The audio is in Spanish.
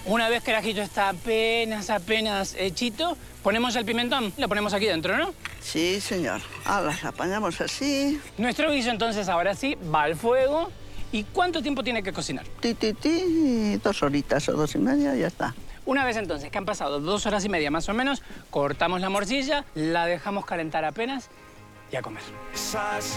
Una vez que el ajillo está apenas hechito, ponemos el pimentón. Lo ponemos aquí dentro, ¿no? Sí, señor. Las apañamos así. Nuestro guiso, entonces, ahora sí, va al fuego. ¿Y cuánto tiempo tiene que cocinar? 2 horitas o 2 y media, ya está. Una vez entonces que han pasado 2 horas y media más o menos, cortamos la morcilla, la dejamos calentar apenas y a comer. Esas